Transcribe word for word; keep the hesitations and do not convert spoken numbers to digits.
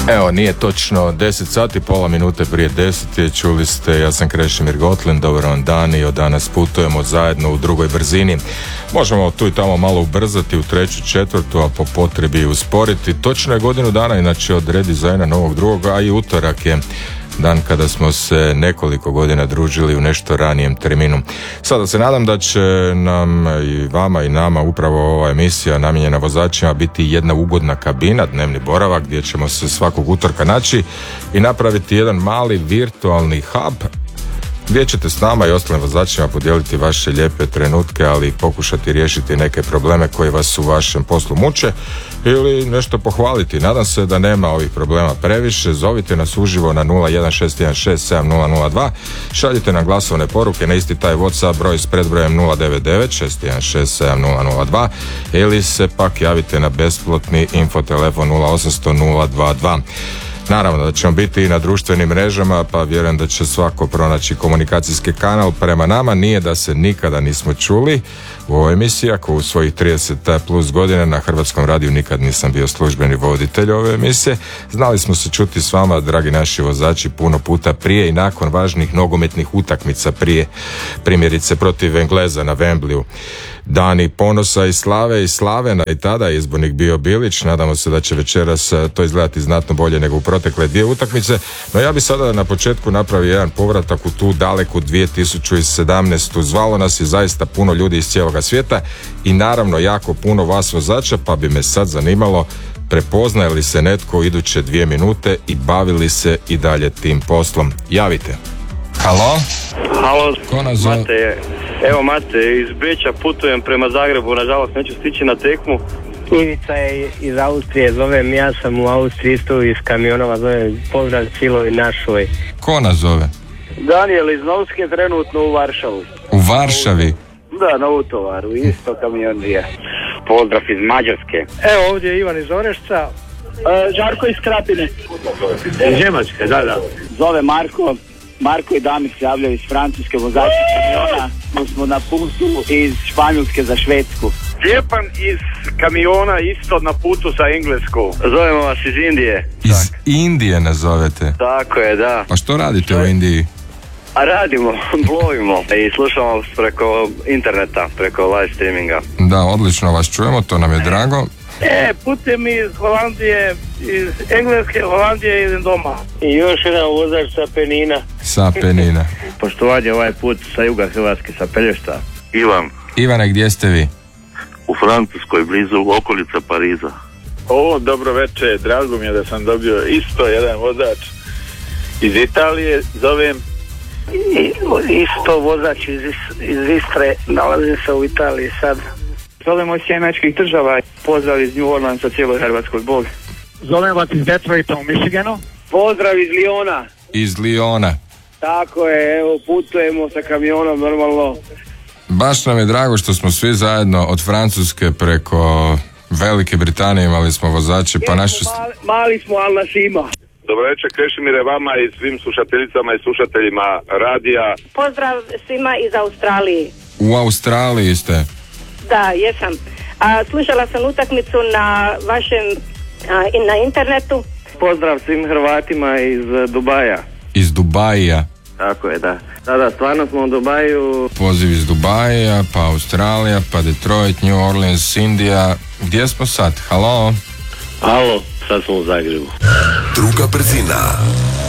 Evo, nije točno deset sati, pola minute prije deset je, čuli ste, ja sam Krešimir Gotlin, dobar vam dan i od danas putujemo zajedno u drugoj brzini. Možemo tu i tamo malo ubrzati u treću, četvrtu, a po potrebi usporiti. Točno je godinu dana, inače od redizajna novog drugog, a i utorak je dan kada smo se nekoliko godina družili u nešto ranijem terminu. Sada se nadam da će nam i vama i nama upravo ova emisija namijenjena vozačima biti jedna ugodna kabina, dnevni boravak gdje ćemo se svakog utorka naći i napraviti jedan mali virtualni hub gdje ćete s nama i ostalim vozačima podijeliti vaše lijepe trenutke, ali i pokušati riješiti neke probleme koji vas u vašem poslu muče ili nešto pohvaliti. Nadam se da nema ovih problema previše. Zovite nas uživo na nula jedan šest jedan šest sedam nula nula dva, šaljite nam glasovne poruke na isti taj WhatsApp broj s predbrojem nula devet devet šest jedan šest sedam nula nula dva ili se pak javite na besplatni infotelefon nula osam nula nula dva dva. Naravno da ćemo biti i na društvenim mrežama, pa vjerujem da će svako pronaći komunikacijski kanal prema nama. Nije da se nikada nismo čuli u ovoj emisiji, ako u svojih trideset plus godina na Hrvatskom radiju nikad nisam bio službeni voditelj ove emisije. Znali smo se čuti s vama, dragi naši vozači, puno puta prije i nakon važnih nogometnih utakmica, prije primjerice protiv Engleza na Wembleyu. Dani ponosa i slave i slavena i tada je izbornik bio Bilić. Nadamo se da će večeras to izgledati znatno bolje nego u protekle dvije utakmice. No ja bi sada na početku napravio jedan povratak u tu daleku dvije tisuće sedamnaestu. Zvalo nas je zaista puno ljudi iz cijeloga svijeta i naravno jako puno vas vozača, pa bi me sad zanimalo prepoznaje li se netko u iduće dvije minute i bavili se i dalje tim poslom. Javite. Halo? Halo, ko nas zove? Mate, evo Mate, iz Beča putujem prema Zagrebu, nažalost neću stići na tekmu. Ivica je iz Austrije, zovem, ja sam u Austriji isto iz kamionova, zovem, pozdrav cijeloj našoj. Ko nas zove? Daniel iz Novske, trenutno u Varšavu. U Varšavi? Da, na utovaru, isto kamionija. Pozdrav iz Mađarske. Evo ovdje je Ivan iz Orešca. E, Žarko iz Krapine. Iz Njemačke, da, da. Zove Marko. Marko i Damir se javljaju iz Francuske, vozači kamiona. Mi smo na putu iz Španjolske za Švedsku. Stjepan iz kamiona isto na putu sa Englesku. Zovemo vas iz Indije. Iz tak. Indije nazovete? Tako je, da. Pa što radite u Indiji? A radimo, plovimo i slušamo preko interneta, preko live streaminga. Da, odlično vas čujemo, to nam je drago. E, putem iz Holandije, iz Engleske, Holandije idem doma. I još jedan vozač sa Penina. Sa Penina. Poštovanje ovaj put sa juga Hrvatske, sa Pelješta. Ivan. Ivane, gdje ste vi? U Francuskoj, blizu okolica Pariza. O, dobro večer, drago mi je da sam dobio isto jedan vozač iz Italije, zovem. I, isto vozač iz, iz Istre, nalazim se u Italiji sad. Zovemo iz Sjemečkih država, pozdrav iz New Orleansa cijeloj Hrvatskoj, Bog. Zovem vas iz Detroita u Michiganu. Pozdrav iz Liona. Iz Liona. Tako je, evo putujemo sa kamionom normalno. Baš nam je drago što smo svi zajedno od Francuske preko Velike Britanije imali smo vozače, pa naši... Mali, mali smo, ali nas ima. Dobro večer, Krešimire, vama i svim slušateljicama i slušateljima radija. Pozdrav svima iz Australije. U Australiji ste? Da, jesam. A, slušala sam utakmicu na vašem, a, na internetu. Pozdrav svim Hrvatima iz Dubaja. Iz Dubaja? Tako je, da. Da, da, stvarno smo u Dubaju. Poziv iz Dubaja, pa Australija, pa Detroit, New Orleans, Indija. Gdje smo sad? Halo? Halo, sad smo u Zagrebu. Druga brzina.